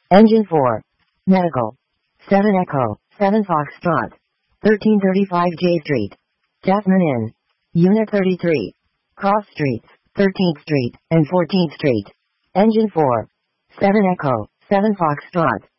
Engine 4. Medical. 7 Echo, 7 Foxtrot. 1335 J Street. Chapman Inn. Unit 33. Cross Streets, 13th Street and 14th Street. Engine 4. 7 Echo, 7 Foxtrot.